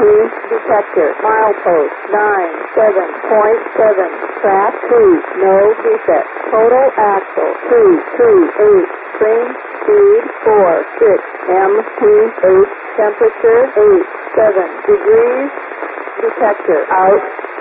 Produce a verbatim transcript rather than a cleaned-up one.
detector. Milepost nine seven point seven. Track two, no defect. Total axle two two eight. Spring speed four six. M P eight. Temperature eight seven degrees. Detector out.